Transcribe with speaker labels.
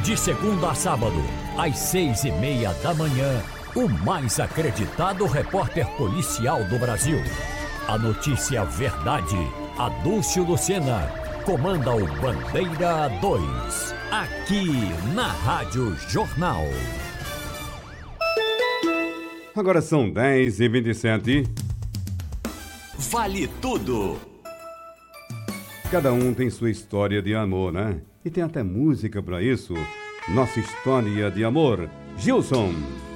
Speaker 1: De segunda a sábado, às 6:30 da manhã, o mais acreditado repórter policial do Brasil. A notícia verdade, Adúlcio Lucena, comanda o Bandeira 2, aqui na Rádio Jornal.
Speaker 2: Agora são 10h27.
Speaker 1: Vale tudo.
Speaker 2: Cada um tem sua história de amor, né? E tem até música pra isso. Nossa história de amor. Gilson.